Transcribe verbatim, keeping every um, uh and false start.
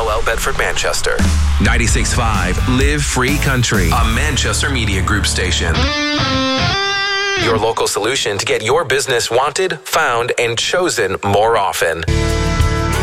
L L Bedford, Manchester. ninety-six point five Live Free Country, a Manchester Media Group station. Your local solution to get your business wanted, found, and chosen more often.